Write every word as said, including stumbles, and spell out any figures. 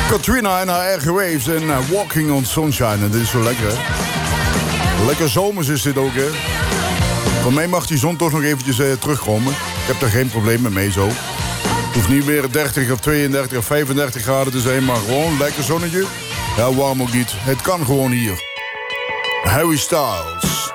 Katrina en haar eigen waves en uh, Walking on Sunshine. En dit is zo lekker, hè? Lekker zomers is dit ook, hè? Van mij mag die zon toch nog eventjes uh, terugkomen. Ik heb daar geen probleem mee, mee zo. Het hoeft niet meer dertig of tweeëndertig of vijfendertig graden te zijn, maar gewoon lekker zonnetje. Ja, warm ook niet. Het kan gewoon hier. Harry Styles.